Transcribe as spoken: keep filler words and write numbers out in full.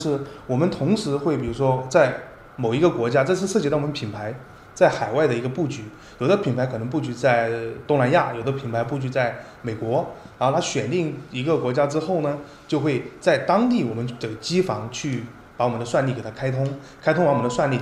是我们同时会，比如说在某一个国家，这是涉及到我们品牌在海外的一个布局。有的品牌可能布局在东南亚，有的品牌布局在美国。然后它选定一个国家之后呢，就会在当地我们的机房去把我们的算力给它开通，开通完我们的算力。